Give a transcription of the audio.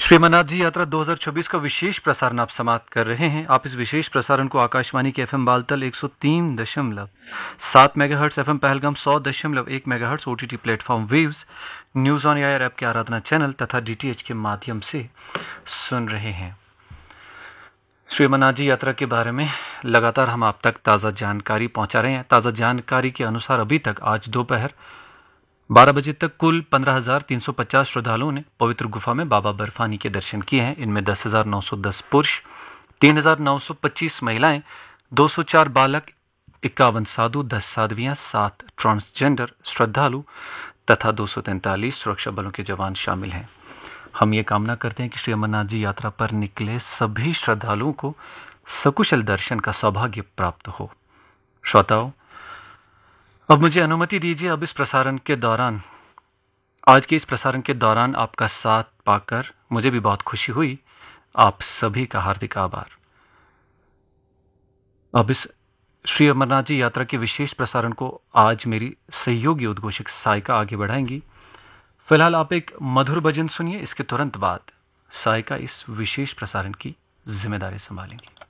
श्री अमरनाथ जी यात्रा 2024 का विशेष प्रसारण आप समाप्त कर रहे हैं। आप इस विशेष प्रसारण को आकाशवाणी के FM Baltal 103.7 megahertz, FM Pahalgam 100.1 megahertz, OTT platform waves, news on air app के आराधना चैनल तथा डीटीएच के माध्यम से सुन रहे हैं। श्री अमरनाथ जी यात्रा के बारे में लगातार हम आप तक ताज़ा जानकारी पहुंचा रहे हैं। ताज़ा जानकारी के अनुसार अभी तक आज दोपहर 12 बजे तक कुल 15,350 श्रद्धालुओं ने पवित्र गुफा में बाबा बर्फानी के दर्शन किए हैं। इनमें 10,910 पुरुष, 3,925 महिलाएं, 204 बालक, 51 साधु, 10 साध्वियां, 7 ट्रांसजेंडर श्रद्धालु तथा 243 सुरक्षा बलों के जवान शामिल हैं। हम ये कामना करते हैं कि श्री अमरनाथ जी यात्रा पर निकले सभी श्रद्धालुओं को सकुशल दर्शन का सौभाग्य प्राप्त हो। श्रोताओं, अब मुझे अनुमति दीजिए, अब इस प्रसारण के दौरान, आज के इस प्रसारण के दौरान आपका साथ पाकर मुझे भी बहुत खुशी हुई। आप सभी का हार्दिक आभार। अब इस श्री अमरनाथ जी यात्रा के विशेष प्रसारण को आज मेरी सहयोगी उद्घोषक सायका आगे बढ़ाएंगी। फिलहाल आप एक मधुर भजन सुनिए। इसके तुरंत बाद सायका इस विशेष प्रसारण की जिम्मेदारी संभालेंगी।